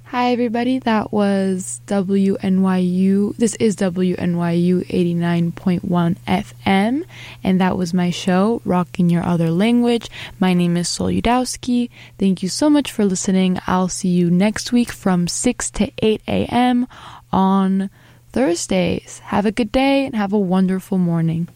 Hi everybody, that was WNYU. This is WNYU 89.1 FM, and that was my show, Rockin' Your Other Language. My name is Sol Yudowski. Thank you so much for listening. I'll see you next week from 6 to 8 a.m. on Thursdays. Have a good day and have a wonderful morning.